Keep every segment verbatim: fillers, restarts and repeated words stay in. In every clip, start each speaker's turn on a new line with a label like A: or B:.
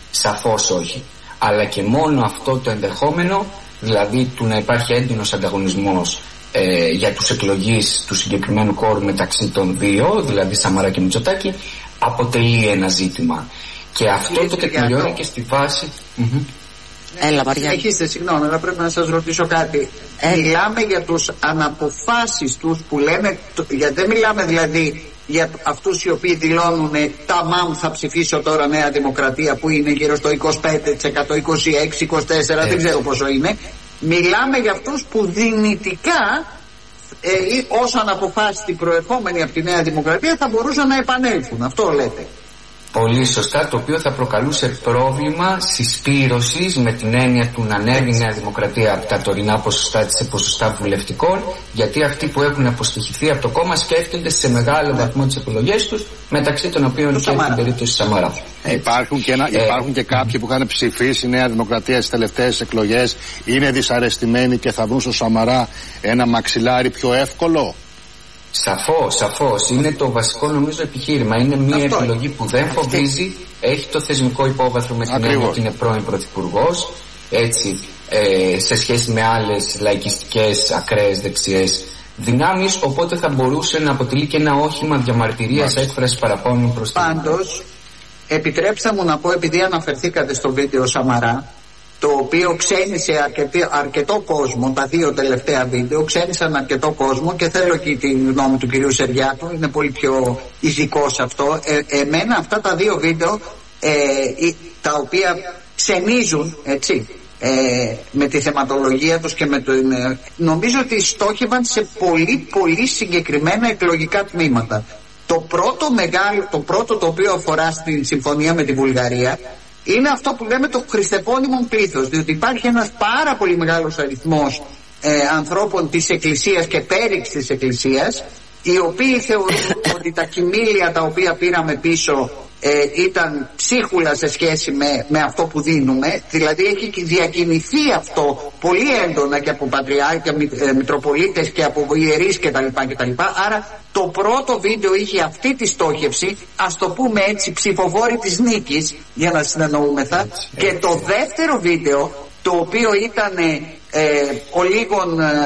A: Σαφώς όχι. Αλλά και μόνο αυτό το ενδεχόμενο, δηλαδή του να υπάρχει έντονος ανταγωνισμός ε, για τους εκλογείς του συγκεκριμένου κόρου μεταξύ των δύο, δηλαδή Σαμαρά και Μητσοτάκη, αποτελεί ένα ζήτημα. Και αυτό το τεκμηριώνει και στη βάση. Mm-hmm.
B: Έλα, Μαριά.
C: Συνεχίστε, συγγνώμη, αλλά πρέπει να σας ρωτήσω κάτι. Ε. Μιλάμε για τους αναποφάσεις τους που λένε, γιατί δεν μιλάμε δηλαδή για αυτούς οι οποίοι δηλώνουν τα μάμ θα ψηφίσω τώρα Νέα Δημοκρατία, που είναι γύρω στο είκοσι πέντε τοις εκατό, είκοσι έξι, είκοσι τέσσερα, ε. δεν ξέρω πόσο είναι. Μιλάμε για αυτούς που δυνητικά ε, ως αναποφάσιστοι προερχόμενοι από τη Νέα Δημοκρατία θα μπορούσαν να επανέλθουν. Αυτό λέτε.
A: Πολύ σωστά, το οποίο θα προκαλούσε πρόβλημα συσπήρωσης, με την έννοια του να ανέβει η Νέα Δημοκρατία από τα τωρινά ποσοστά της σε ποσοστά βουλευτικών, γιατί αυτοί που έχουν αποστοιχηθεί από το κόμμα σκέφτονται σε μεγάλο βαθμό τις επιλογές τους, μεταξύ των οποίων και την περίπτωση Σαμαρά.
D: Ε, υπάρχουν, και ένα, ε, υπάρχουν και κάποιοι που είχαν ψηφίσει η Νέα Δημοκρατία στις τελευταίες εκλογές, είναι δυσαρεστημένοι και θα βρουν στο Σαμαρά ένα μαξιλάρι πιο εύκολο.
A: Σαφώς, σαφώς. Είναι το βασικό νομίζω επιχείρημα. Είναι μια αυτό επιλογή που δεν φοβίζει, έχει το θεσμικό υπόβαθρο με την έννοια ότι είναι πρώην πρωθυπουργός, έτσι, ε, σε σχέση με άλλες λαϊκιστικές, ακραίες, δεξιές δυνάμεις, οπότε θα μπορούσε να αποτελεί και ένα όχημα διαμαρτυρίας, έκφρασης παραπώνων προς την.
C: Πάντως, επιτρέψτε μου να πω, επειδή αναφερθήκατε στο βίντεο Σαμαρά, το οποίο ξένησε αρκετή, αρκετό κόσμο, τα δύο τελευταία βίντεο ξένησαν αρκετό κόσμο, και θέλω και την γνώμη του κυρίου Σεργιάτου, είναι πολύ πιο ειδικό σε αυτό. Ε, εμένα αυτά τα δύο βίντεο ε, τα οποία ξενίζουν, έτσι, ε, με τη θεματολογία τους και με το, ε, νομίζω ότι στόχευαν σε πολύ πολύ συγκεκριμένα εκλογικά τμήματα. Το πρώτο μεγάλο, το πρώτο το οποίο αφορά στην συμφωνία με τη Βουλγαρία είναι αυτό που λέμε το χριστεπώνυμο πλήθος, διότι υπάρχει ένας πάρα πολύ μεγάλος αριθμός ε, ανθρώπων της Εκκλησίας και πέριξ της Εκκλησίας, οι οποίοι θεωρούν ότι τα κοιμήλια τα οποία πήραμε πίσω ε, ήταν ψίχουλα σε σχέση με, με αυτό που δίνουμε, δηλαδή έχει διακινηθεί αυτό πολύ έντονα και από πατριάρχια, ε, μητροπολίτες και από ιερείς κτλ. κτλ. Άρα το πρώτο βίντεο είχε αυτή τη στόχευση, ας το πούμε έτσι, ψηφοφόροι της νίκης, για να συνεννοούμεθα, και το δεύτερο βίντεο, το οποίο ήταν ε, ο λίγον ε,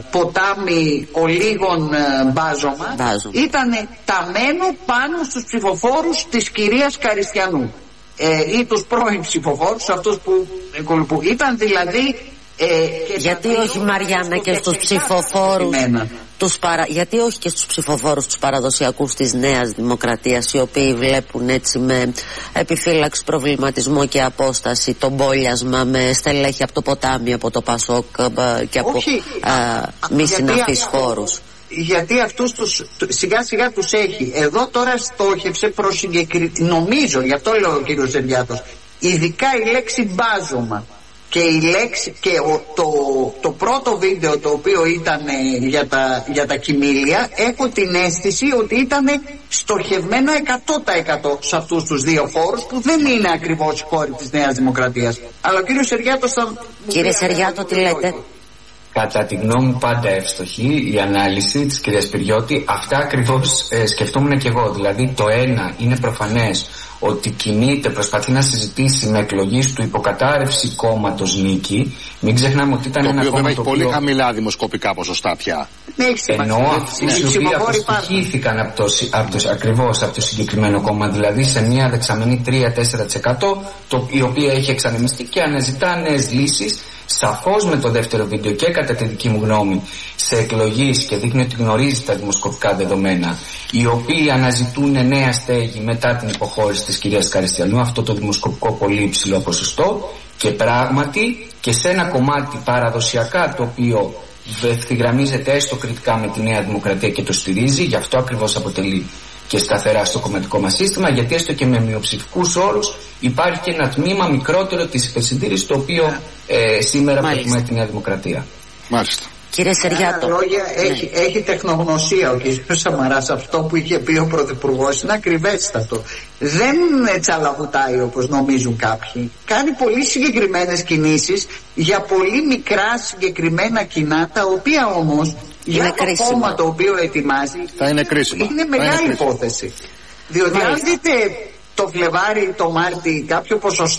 C: ποτάμι, ο λίγον ε, μπάζωμα, ήταν ταμένο πάνω στους ψηφοφόρους της κυρίας Καριστιανού, ε, ή τους πρώην ψηφοφόρους, αυτούς που, που ήταν δηλαδή ε, και
B: γιατί όχι, Μαριάννα, και στους ψηφοφόρους τους παρα... γιατί όχι και στους ψηφοφόρους τους παραδοσιακούς της Νέας Δημοκρατίας, οι οποίοι βλέπουν έτσι με επιφύλαξη, προβληματισμό και απόσταση το μπόλιασμα με στελέχη από το ποτάμι, από το Πασόκ και από
C: όχι,
B: α, μη συναφείς χώρους.
C: Γιατί αυτούς τους σιγά σιγά τους έχει. Εδώ τώρα στόχευσε προς συγκεκριμένο, νομίζω, γι' αυτό λέω ο κύριος Ζεριάτος, ειδικά η λέξη μπάζωμα και η λέξη και ο, το, το πρώτο βίντεο το οποίο ήταν ε, για, τα, για τα κοιμήλια, έχω την αίσθηση ότι ήταν στοχευμένο εκατό τοις εκατό σε αυτούς τους δύο χώρους, που δεν είναι ακριβώς οι χώροι της Νέας Δημοκρατίας. Αλλά ο κύριος Σεργιάτος θα...
B: Κύριε Σεργιάτο, τι λέτε?
A: Κατά τη γνώμη μου πάντα εύστοχη η ανάλυση της κυρίας Πυριώτη. Αυτά ακριβώς ε, σκεφτόμουν και εγώ. Δηλαδή το ένα είναι προφανές, ότι κινείται, προσπαθεί να συζητήσει με εκλογής του υποκατάρρευση κόμματος νίκη. Μην ξεχνάμε ότι ήταν
D: το
A: ένα
D: οποίο
A: κόμμα
D: δεν
A: το
D: έχει
A: οποίο...
D: πολύ χαμηλά δημοσκοπικά ποσοστά πια.
A: Ενώ αυτοί οι οποίοι αποστοιχήθηκαν από το, από το, ακριβώς από το συγκεκριμένο κόμμα, δηλαδή σε μια δεξαμενή τρία με τέσσερα τοις εκατό, το, η οποία έχει εξανεμιστεί και αναζητά νέες λύσεις. Σαφώς με το δεύτερο βίντεο και κατά τη δική μου γνώμη σε εκλογής, και δείχνει ότι γνωρίζει τα δημοσκοπικά δεδομένα, οι οποίοι αναζητούν νέα στέγη μετά την υποχώρηση της κυρίας Καριστιανού, αυτό το δημοσκοπικό πολύ υψηλό ποσοστό, και πράγματι και σε ένα κομμάτι παραδοσιακά το οποίο ευθυγραμμίζεται έστω κριτικά με τη Νέα Δημοκρατία και το στηρίζει, γι' αυτό ακριβώς αποτελεί και σταθερά στο κομματικό μας σύστημα, γιατί έστω και με μειοψηφικούς όρους υπάρχει και ένα τμήμα μικρότερο της υπερσυντήρησης, το οποίο ε, σήμερα προτιμάει τη Νέα Δημοκρατία.
D: Μάλιστα.
B: Κύριε Σεργιάτο,
C: λόγια, ναι. έχει, έχει τεχνογνωσία ο κ. Σαμαράς. Αυτό που είχε πει ο Πρωθυπουργός είναι ακριβέστατο. Δεν τσαλαβουτάει όπως νομίζουν κάποιοι. Κάνει πολύ συγκεκριμένες κινήσεις για πολύ μικρά συγκεκριμένα κοινά, τα οποία όμως για το κρίσιμα. Κόμμα το οποίο ετοιμάζει
D: θα είναι κρίσιμα.
C: Είναι μεγάλη υπόθεση. Διότι μάλιστα, αν δείτε το Φλεβάρι, το Μάρτι, κάποιο ποσοστό